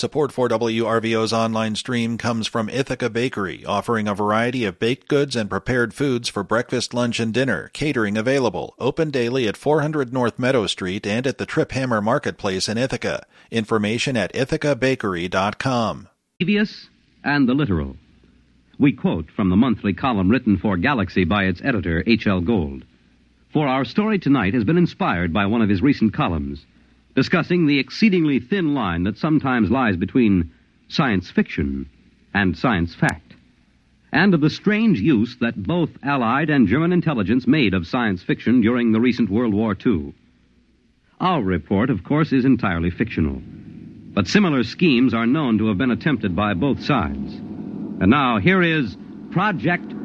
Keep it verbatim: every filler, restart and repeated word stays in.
Support for W R V O's online stream comes from Ithaca Bakery, offering a variety of baked goods and prepared foods for breakfast, lunch, and dinner. Catering available. Open daily at four hundred North Meadow Street and at the Trip Hammer Marketplace in Ithaca. Information at ithaca bakery dot com. Devious and the literal. We quote from the monthly column written for Galaxy by its editor, H L Gold. For our story tonight has been inspired by one of his recent columns, discussing the exceedingly thin line that sometimes lies between science fiction and science fact, and of the strange use that both Allied and German intelligence made of science fiction during the recent World War Two. Our report, of course, is entirely fictional, but similar schemes are known to have been attempted by both sides. And now, here is Project